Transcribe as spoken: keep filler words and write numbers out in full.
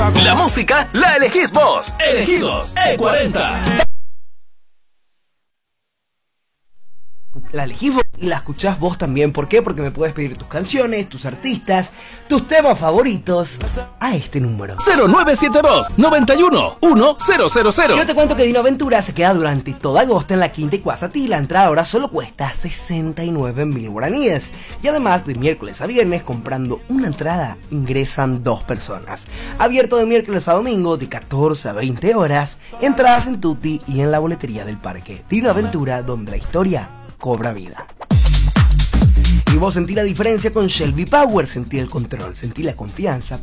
La música la elegís vos. Elegidos E cuarenta. La elegís vos y la escuchás vos también. ¿Por qué? Porque me puedes pedir tus canciones, tus artistas, tus temas favoritos a este número. cero nueve siete dos, noventa y uno, cero cero cero. Yo te cuento que Dino Aventura se queda durante todo agosto en la Quinta y Cuasatí. La entrada ahora solo cuesta sesenta y nueve mil guaraníes. Y además, de miércoles a viernes, comprando una entrada, ingresan dos personas. Abierto de miércoles a domingo, de catorce a veinte horas. Entradas en Tutti y en la boletería del parque. Dino Aventura, donde la historia cobra vida. Y vos sentí la diferencia con Shelby Power, sentí el control, sentí la confianza